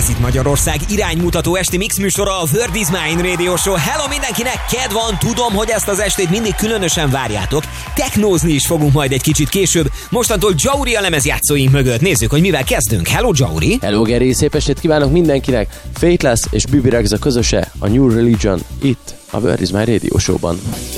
Ez itt Magyarország iránymutató esti mix műsora, a World is Mine Radio Show. Hello mindenkinek, kedv van, tudom, hogy ezt az estét mindig különösen várjátok. Technózni is fogunk majd egy kicsit később. Mostantól Jauri a lemezjátszóink mögött. Nézzük, hogy mivel kezdünk. Hello Jauri! Hello Geri, szép estét kívánok mindenkinek! Faithless és Bibi Rexha közöse, a New Religion itt a World is Mine Radio Show-ban.